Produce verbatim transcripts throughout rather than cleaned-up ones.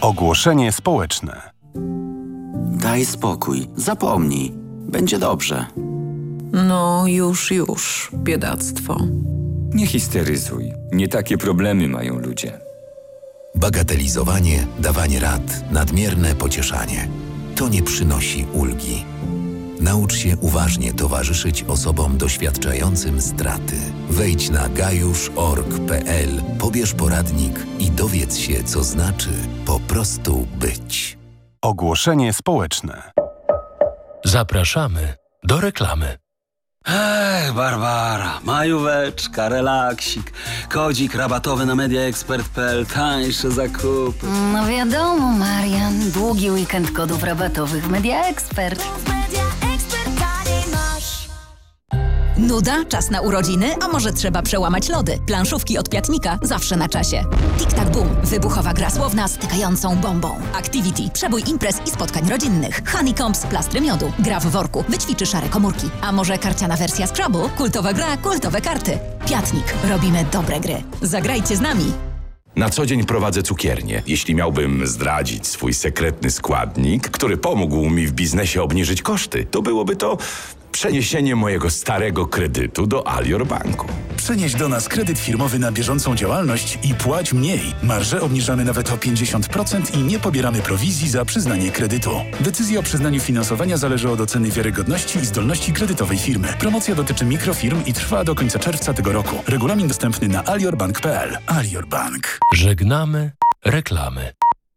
Ogłoszenie społeczne. Daj spokój, zapomnij. Będzie dobrze. No już, już, biedactwo. Nie histeryzuj. Nie takie problemy mają ludzie. Bagatelizowanie, dawanie rad, nadmierne pocieszanie. To nie przynosi ulgi. Naucz się uważnie towarzyszyć osobom doświadczającym straty. Wejdź na gajusz kropka org kropka pe el, pobierz poradnik i dowiedz się, co znaczy po prostu być. Ogłoszenie społeczne. Zapraszamy do reklamy. Ech, Barbara, majóweczka, relaksik, kodzik rabatowy na media ekspert kropka pe el, tańsze zakupy. No wiadomo, Marian, długi weekend kodów rabatowych w Media Expert. Nuda? Czas na urodziny? A może trzeba przełamać lody? Planszówki od Piatnika zawsze na czasie. Tic-tac boom. Wybuchowa gra słowna stykającą bombą. Activity. Przebój imprez i spotkań rodzinnych. Honeycombs. Plastry miodu. Gra w worku. Wyćwiczy szare komórki. A może karciana wersja Scrabble? Kultowa gra, kultowe karty. Piatnik. Robimy dobre gry. Zagrajcie z nami. Na co dzień prowadzę cukiernię. Jeśli miałbym zdradzić swój sekretny składnik, który pomógł mi w biznesie obniżyć koszty, to byłoby to przeniesienie mojego starego kredytu do Alior Banku. Przenieś do nas kredyt firmowy na bieżącą działalność i płać mniej. Marże obniżamy nawet o pięćdziesiąt procent i nie pobieramy prowizji za przyznanie kredytu. Decyzja o przyznaniu finansowania zależy od oceny wiarygodności i zdolności kredytowej firmy. Promocja dotyczy mikrofirm i trwa do końca czerwca tego roku. Regulamin dostępny na aliorbank kropka pe el. Alior Bank. Żegnamy reklamy.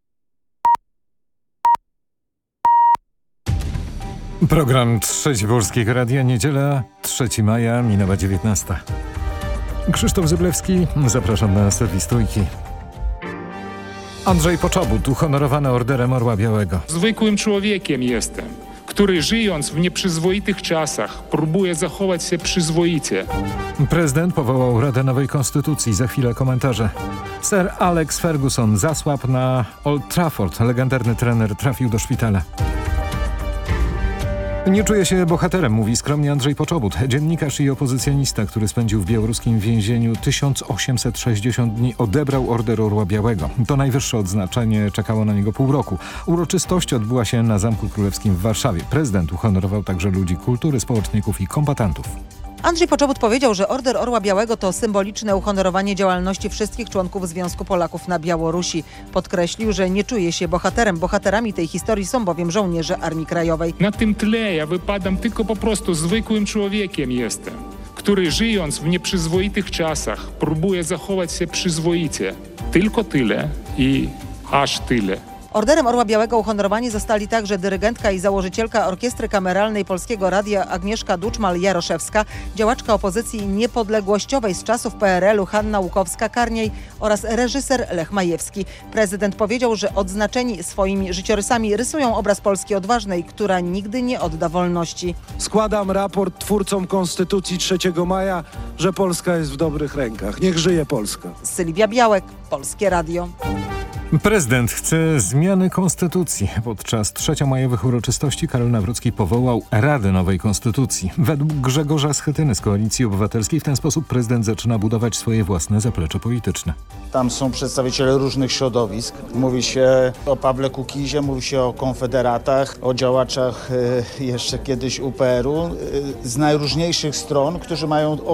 Program Trzeci Polskiego Radia, niedziela trzeciego maja, minęła dziewiętnasta. Krzysztof Zyblewski, zapraszam na serwis Trójki. Andrzej Poczobut, uhonorowany Orderem Orła Białego. Zwykłym człowiekiem jestem, który żyjąc w nieprzyzwoitych czasach próbuje zachować się przyzwoicie. Prezydent powołał Radę Nowej Konstytucji. Za chwilę komentarze. Sir Alex Ferguson zasłabł na Old Trafford. Legendarny trener trafił do szpitala. Nie czuje się bohaterem, mówi skromnie Andrzej Poczobut, dziennikarz i opozycjonista, który spędził w białoruskim więzieniu tysiąc osiemset sześćdziesiąt dni, odebrał Order Orła Białego. To najwyższe odznaczenie, czekało na niego pół roku. Uroczystość odbyła się na Zamku Królewskim w Warszawie. Prezydent uhonorował także ludzi kultury, społeczników i kombatantów. Andrzej Poczobut powiedział, że Order Orła Białego to symboliczne uhonorowanie działalności wszystkich członków Związku Polaków na Białorusi. Podkreślił, że nie czuje się bohaterem. Bohaterami tej historii są bowiem żołnierze Armii Krajowej. Na tym tle ja wypadam tylko po prostu zwykłym człowiekiem jestem, który żyjąc w nieprzyzwoitych czasach próbuje zachować się przyzwoicie. Tylko tyle i aż tyle. Orderem Orła Białego uhonorowani zostali także dyrygentka i założycielka Orkiestry Kameralnej Polskiego Radia Agnieszka Duczmal-Jaroszewska, działaczka opozycji niepodległościowej z czasów P R L-u Hanna Łukowska-Karniej oraz reżyser Lech Majewski. Prezydent powiedział, że odznaczeni swoimi życiorysami rysują obraz Polski odważnej, która nigdy nie odda wolności. Składam raport twórcom Konstytucji trzeciego maja, że Polska jest w dobrych rękach. Niech żyje Polska. Sylwia Białek, Polskie Radio. Prezydent chce zmiany konstytucji. Podczas trzeciomajowych uroczystości Karol Nawrocki powołał Radę Nowej Konstytucji. Według Grzegorza Schetyny z Koalicji Obywatelskiej w ten sposób prezydent zaczyna budować swoje własne zaplecze polityczne. Tam są przedstawiciele różnych środowisk. Mówi się o Pawle Kukizie, mówi się o konfederatach, o działaczach jeszcze kiedyś U P R u z najróżniejszych stron, którzy mają